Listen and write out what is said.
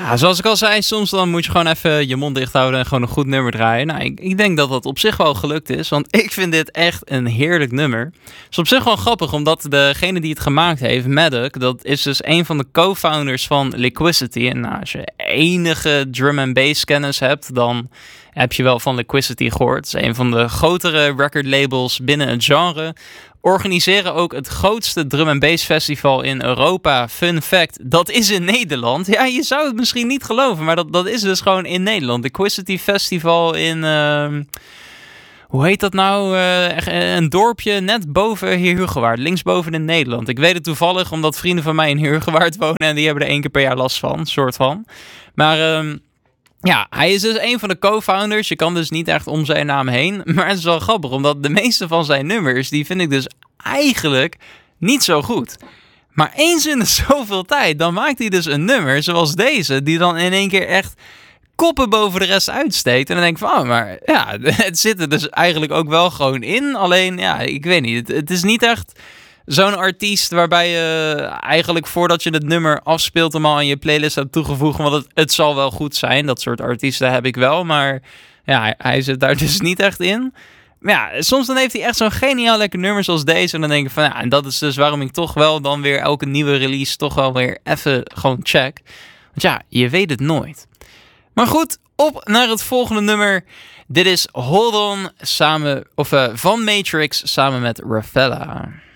Ja, zoals ik al zei, soms dan moet je gewoon even je mond dicht houden en gewoon een goed nummer draaien. Nou, ik denk dat dat op zich wel gelukt is, want ik vind dit echt een heerlijk nummer. Het is op zich wel grappig, omdat degene die het gemaakt heeft, Maddock, dat is dus een van de co-founders van Liquicity. En nou, als je enige drum and bass kennis hebt, dan heb je wel van Liquicity gehoord. Het is een van de grotere record labels binnen het genre. Organiseren ook het grootste drum and bass festival in Europa. Fun fact, dat is in Nederland. Ja, je zou het misschien niet geloven, maar dat is dus gewoon in Nederland. De Liquicity Festival in... hoe heet dat nou? Een dorpje net boven Heerhugowaard. Linksboven in Nederland. Ik weet het toevallig, omdat vrienden van mij in Heerhugowaard wonen en die hebben er 1 keer per jaar last van. Soort van. Maar... ja, hij is dus een van de co-founders. Je kan dus niet echt om zijn naam heen. Maar het is wel grappig, omdat de meeste van zijn nummers, die vind ik dus eigenlijk niet zo goed. Maar eens in de zoveel tijd, dan maakt hij dus een nummer zoals deze, die dan in één keer echt koppen boven de rest uitsteekt. En dan denk ik van, oh, maar ja, het zit er dus eigenlijk ook wel gewoon in. Alleen, ja, ik weet niet. Het is niet echt zo'n artiest waarbij je eigenlijk voordat je het nummer afspeelt hem al aan je playlist hebt toegevoegd. Want het zal wel goed zijn. Dat soort artiesten heb ik wel. Maar ja, hij zit daar dus niet echt in. Maar ja, soms dan heeft hij echt zo'n geniaal lekker nummer zoals deze. En dan denk ik van ja, en dat is dus waarom ik toch wel dan weer elke nieuwe release toch wel weer even gewoon check. Want ja, je weet het nooit. Maar goed, op naar het volgende nummer. Dit is Hold On van Matrix samen met Raffella.